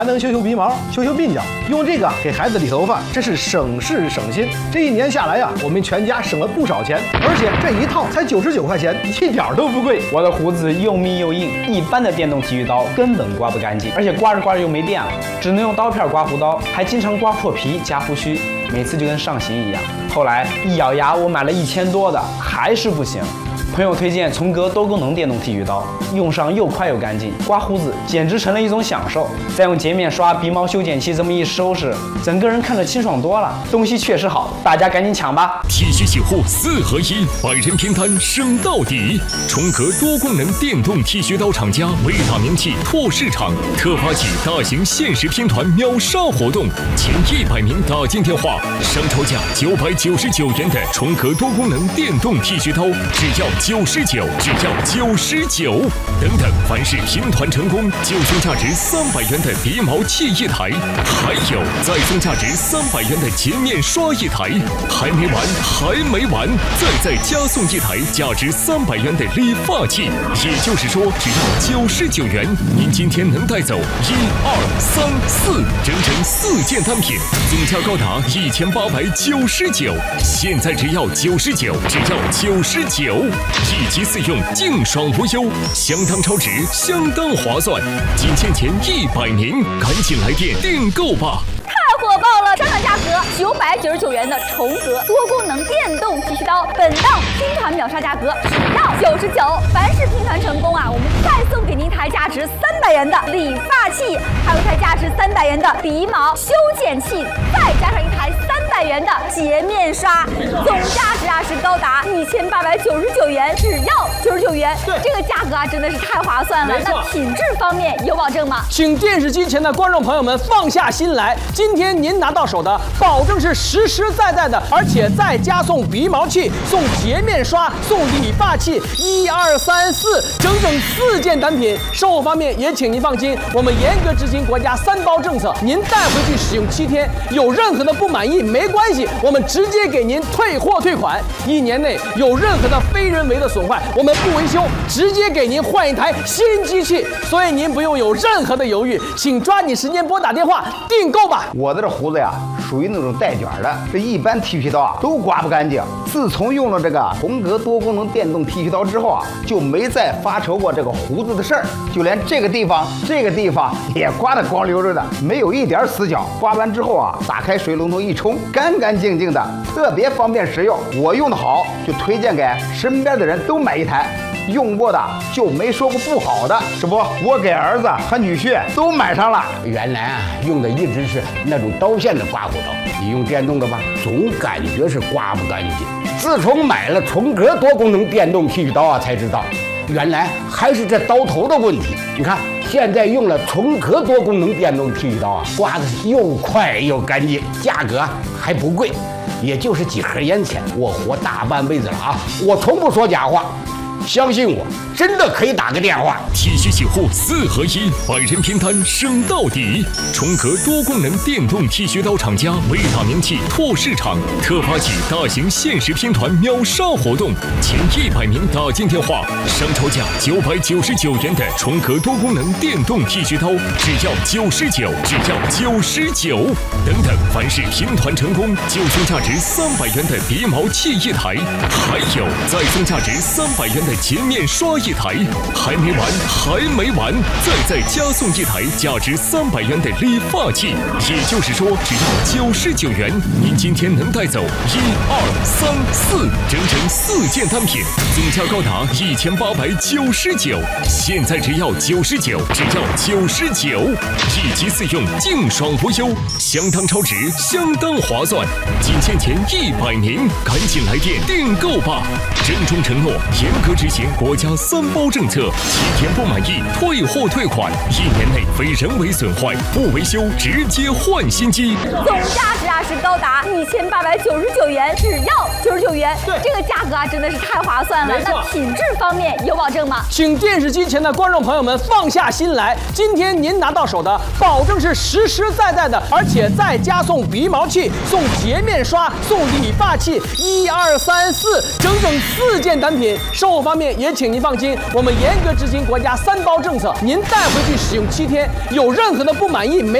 还能修鼻毛、修鬓角，用这个给孩子理头发，真是省事省心。这一年下来呀，我们全家省了不少钱，而且这一套才99块钱，一点都不贵。 我的胡子又密又硬，一般的电动剃须刀根本刮不干净，而且刮着刮着又没电了，只能用刀片刮胡刀，还经常刮破皮加胡须，每次就跟上刑一样。后来一咬牙，我买了1000多的，还是不行。朋友推荐崇格多功能电动剃须刀，用上又快又干净，刮胡子简直成了一种享受。再用洁面刷、鼻毛修剪器这么一收拾，整个人看着清爽多了。东西确实好，大家赶紧抢吧！ 剃须洗护4合1，百人拼单升到底。崇格多功能电动剃须刀厂家伟大名气拓市场特发起大型限时拼团秒杀活动，前100名打进电话，商超价999元的崇格多功能电动剃须刀，只要99，只要99。等等，凡是拼团成功，就送价值300元的鼻毛器1台，还有再送价值300元的洁面刷1台。还没完，还没完，再加送1台价值300元的理发器。也就是说，只要99元，您今天能带走1、2、3、4，整整4件单品，总价高达1899。现在只要99，只要99。1机4用，净爽无忧，相当超值，相当划算。仅限前100名，赶紧来电订购吧！ 太火爆了！商场价格999元的崇格多功能电动剃须刀，本档拼团秒杀价格只要99。凡是拼团成功啊，我们再送给您一台价值300元的理发器，还有一台价值300元的鼻毛修剪器，再加上一台300元的洁面刷，总价值啊是高达1899元，只要99元。 对， 这个价格啊真的是太划算了。那品质方面有保证吗？ 请电视机前的观众朋友们放下心来，今天您拿到手的，保证是实实在在的，而且再加送鼻毛器、送洁面刷、送理发器，1、2、3、4，整整4件单品。售后方面也请您放心，我们严格执行国家3包政策，您带回去使用7天，有任何的不满意没关系，我们直接给您退货退款。1年内有任何的非人为的损坏，我们不维修，直接给您换一台新机器。所以您不用有任何的犹豫，请抓紧时间拨打电话订购吧。 我的这胡子呀，属于那种带卷的，这一般剃须刀啊都刮不干净。自从用了这个崇格多功能电动剃须刀之后啊，就没再发愁过这个胡子的事儿，就连这个地方也刮得光溜溜的，没有一点死角。刮完之后啊，打开水龙头一冲，干干净净的，特别方便实用。我用的好，就推荐给身边的人都买一台。用过的就没说过不好的，是不？我给儿子和女婿都买上了。 原来啊，用的一直是那种刀线的刮胡刀，你用电动的吧，总感觉是刮不干净。自从买了崇格多功能电动剃须刀啊，才知道原来还是这刀头的问题。你看，现在用了崇格多功能电动剃须刀啊，刮的是又快又干净，价格还不贵，也就是几盒烟钱，我活大半辈子了啊！我从不说假话。相信我，真的可以打个电话。 剃须洗护4合1，百人拼单升到底。崇格多功能电动剃须刀厂家伟大名气拓市场特发起大型限时拼团秒杀活动，前100名打进电话，商超价999元的崇格多功能电动剃须刀，只要99，只要99。等等，凡是拼团成功，就送价值300元的鼻毛器1台，还有再送价值300元的洁面刷1台。还没完，还没完，再加送1台价值300元的理发器。也就是说，只要99元，您今天能带走1、2、3、4，整整4件单品，总价高达1899。现在只要99，只要99，1机4用，净爽无忧，相当超值，相当划算。仅限前100名，赶紧来电订购吧！郑重承诺，严格执行国家3包政策，7天不满意退货退款，1年内非人为损坏不维修直接换新机。 总价值啊是高达1899元，只要99元。 对， 这个价格啊真的是太划算了。那品质方面有保证吗？ 请电视机前的观众朋友们放下心来，今天您拿到手的，保证是实实在在的，而且再加送鼻毛器、送洁面刷、送理发器，1、2、3、4，整整4件单品。售后方方面也请您放心，我们严格执行国家3包政策，您带回去使用7天，有任何的不满意没